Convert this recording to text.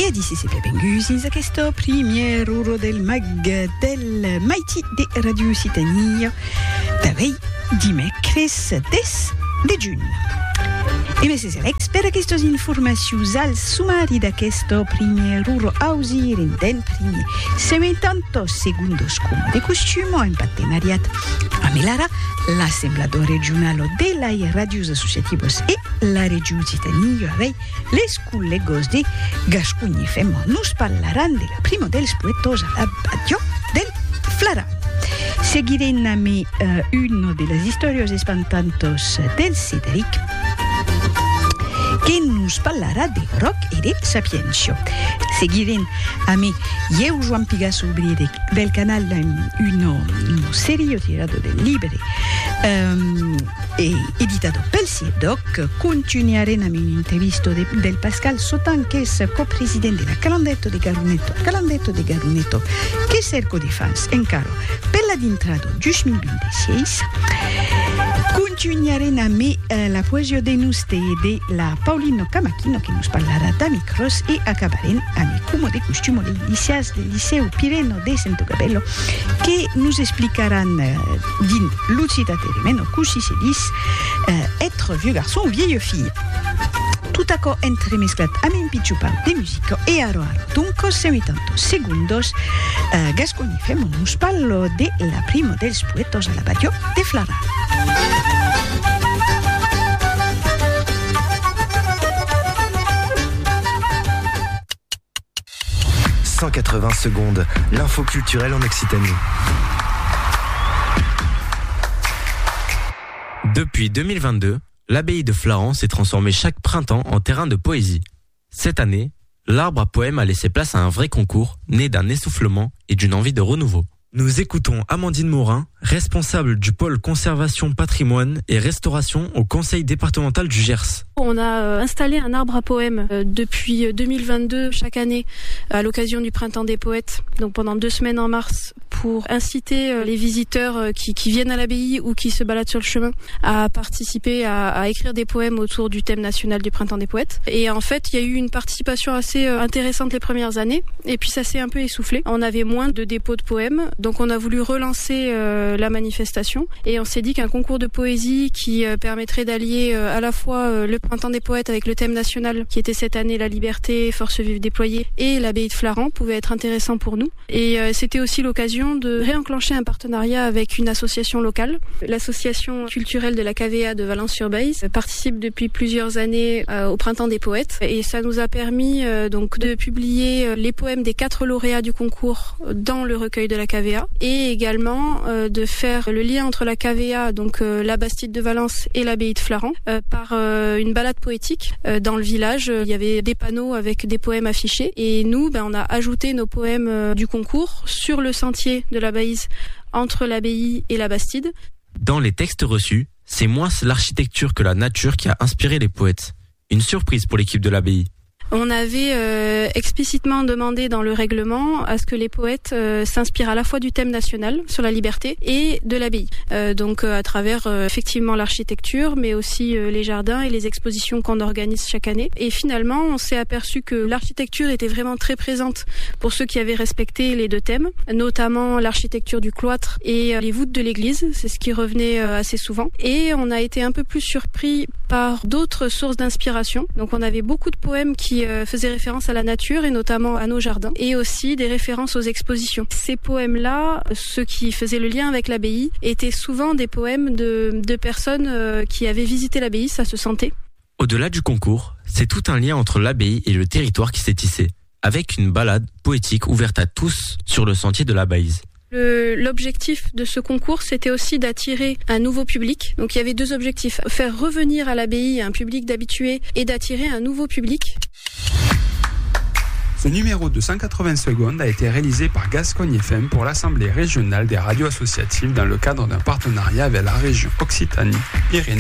E adesso siete benvenuti a questo primo oro del mag del Mighty de Radio Occitanie d'avui dimecres 10 de juny. E mes Alex, per aquestes informacions al sumari d'aquesto primer oro ausirin den primer 70 segundos como de costume en partenariat amb l'ARA, l'Assemblador Regional de les Radios Associativos e la Regió Occitania avec les col·legos de Gascunya FM. Nos parlaran de la primo dels poetos a la Batlló del Flara. Seguirem amb una de les històries espantantes del Cédric, que nos parlarà de rock i de sapiència. Seguirem amb Joan Pigasso del canal una sèrie tirada del llibre editado pel CIEDOC. Continuarem amb una entrevista del Pascal Sotan, que és copresident de la Calandetto de Garuneto, que cerco de fans encara per la d'entrada 2026. Continuarem amb la poesia de Nuste de la Paulino Camacchino, que nos parlarà d'Amicros, i acabarem amb como de costume les lycéens del Liceu Pireno de Sant'Agapello, que nos explicaran din l'Occitateremeno così se dis être vieux garçon ou vieille fille. Tout accord entremesclat amb un pitjor pau de música e aro. Donc, 70 segundos, Gascunya FM nos parlo de la primo dels poetos a la Batlló de Flara. « 180 secondes, l'info culturelle en Occitanie. Depuis 2022, l'abbaye de Flaran s'est transformée chaque printemps en terrain de poésie. Cette année, l'arbre à poèmes a laissé place à un vrai concours, né d'un essoufflement et d'une envie de renouveau. Nous écoutons Amandine Morin, responsable du pôle conservation, patrimoine et restauration au conseil départemental du Gers. On a installé un arbre à poèmes depuis 2022 chaque année à l'occasion du printemps des poètes, donc pendant 2 semaines en mars, pour inciter les visiteurs qui viennent à l'abbaye ou qui se baladent sur le chemin à participer à écrire des poèmes autour du thème national du printemps des poètes. Et en fait, il y a eu une participation assez intéressante les premières années, et puis ça s'est un peu essoufflé. On avait moins de dépôts de poèmes, donc on a voulu relancer la manifestation, et on s'est dit qu'un concours de poésie qui permettrait d'allier à la fois le printemps des poètes avec le thème national qui était cette année la liberté, force vive déployée, et l'abbaye de Flaran pouvait être intéressant pour nous. Et c'était aussi l'occasion de réenclencher un partenariat avec une association locale. L'association culturelle de la KVA de Valence-sur-Baïse participe depuis plusieurs années au printemps des poètes, et ça nous a permis donc de publier les poèmes des 4 lauréats du concours dans le recueil de la KVA, et également de faire le lien entre la KVA, donc la Bastide de Valence, et l'abbaye de Flaran par une balade poétique dans le village. Il y avait des panneaux avec des poèmes affichés, et nous, on a ajouté nos poèmes du concours sur le sentier de la Baïse entre l'abbaye et la Bastide. Dans les textes reçus, c'est moins l'architecture que la nature qui a inspiré les poètes. Une surprise pour l'équipe de l'abbaye. On avait explicitement demandé dans le règlement à ce que les poètes s'inspirent à la fois du thème national sur la liberté et de l'abbaye. Donc à travers effectivement l'architecture, mais aussi les jardins et les expositions qu'on organise chaque année. Et finalement, on s'est aperçu que l'architecture était vraiment très présente pour ceux qui avaient respecté les 2 thèmes, notamment l'architecture du cloître et les voûtes de l'église. C'est ce qui revenait assez souvent. Et on a été un peu plus surpris par d'autres sources d'inspiration. Donc on avait beaucoup de poèmes qui faisaient référence à la nature et notamment à nos jardins, et aussi des références aux expositions. Ces poèmes-là, ceux qui faisaient le lien avec l'abbaye, étaient souvent des poèmes de personnes qui avaient visité l'abbaye, ça se sentait. Au-delà du concours, c'est tout un lien entre l'abbaye et le territoire qui s'est tissé, avec une balade poétique ouverte à tous sur le sentier de la Baïse. L'objectif de ce concours, c'était aussi d'attirer un nouveau public. Donc il y avait 2 objectifs. Faire revenir à l'abbaye un public d'habitués et d'attirer un nouveau public. Ce numéro de 180 secondes a été réalisé par Gascogne FM pour l'Assemblée régionale des radios associatives dans le cadre d'un partenariat avec la région Occitanie-Pyrénées.